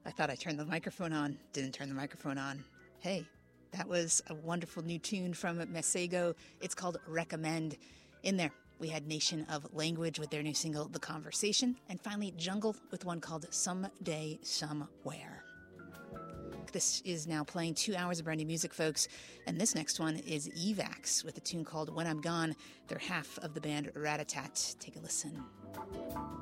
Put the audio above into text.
I thought I turned the microphone on, didn't turn the microphone on. Hey, that was a wonderful new tune from Masego. It's called Recommend. In there, we had Nation of Language with their new single, The Conversation, and finally Jungle with one called Someday, Somewhere. This is now playing 2 hours of brand new music, folks, and this next one is Evax with a tune called When I'm Gone. They're half of the band Ratatat. Take a listen.